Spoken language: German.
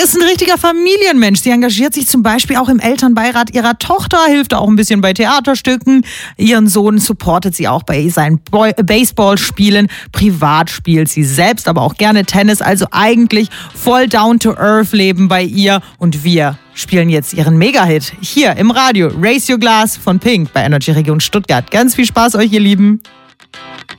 ist ein richtiger Familienmensch. Sie engagiert sich zum Beispiel auch im Elternbeirat ihrer Tochter, hilft auch ein bisschen bei Theaterstücken. Ihren Sohn supportet sie auch bei seinen Baseballspielen. Privat spielt sie selbst aber auch gerne Tennis. Also eigentlich voll down-to-earth Leben bei ihr. Und wir spielen jetzt ihren Mega-Hit hier im Radio. Raise Your Glass von Pink bei Energy Region Stuttgart. Ganz viel Spaß euch, ihr Lieben.